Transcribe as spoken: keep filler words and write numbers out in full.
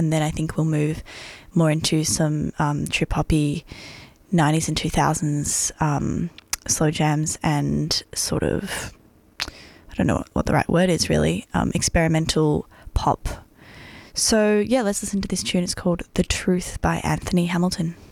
and then I think we'll move more into some um, trip hoppy nineties and two thousands um, slow jams and sort of, I don't know what, what the right word is really, um, experimental pop. So yeah, let's listen to this tune. It's called The Truth by Anthony Hamilton.